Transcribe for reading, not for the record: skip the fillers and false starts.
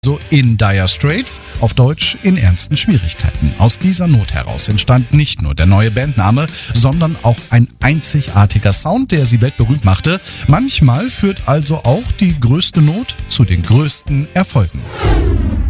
So in Dire Straits, auf Deutsch in ernsten Schwierigkeiten. Aus dieser Not heraus entstand nicht nur der neue Bandname, sondern auch ein einzigartiger Sound, der sie weltberühmt machte. Manchmal führt also auch die größte Not zu den größten Erfolgen.